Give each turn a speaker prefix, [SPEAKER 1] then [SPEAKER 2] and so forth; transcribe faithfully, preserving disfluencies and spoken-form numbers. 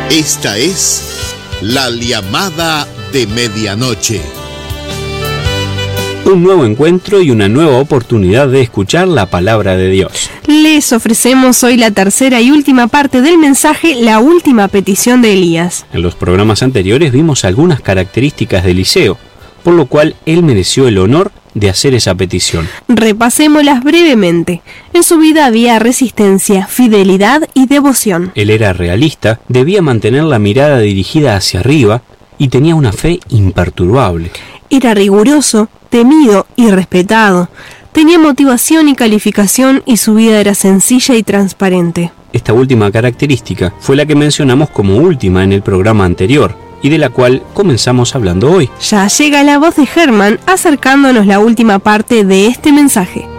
[SPEAKER 1] Esta es la llamada de medianoche.
[SPEAKER 2] Un nuevo encuentro y una nueva oportunidad de escuchar la palabra de Dios.
[SPEAKER 3] Les ofrecemos hoy la tercera y última parte del mensaje, la última petición de Elías.
[SPEAKER 2] En los programas anteriores vimos algunas características de Eliseo, por lo cual él mereció el honor de hacer esa petición.
[SPEAKER 3] Repasémoslas brevemente. En su vida había resistencia, fidelidad y devoción.
[SPEAKER 2] Él era realista, debía mantener la mirada dirigida hacia arriba y tenía una fe imperturbable.
[SPEAKER 3] Era riguroso, temido y respetado. Tenía motivación y calificación y su vida era sencilla y transparente.
[SPEAKER 2] Esta última característica fue la que mencionamos como última en el programa anterior y de la cual comenzamos hablando hoy.
[SPEAKER 3] Ya llega la voz de Germán acercándonos la última parte de este mensaje.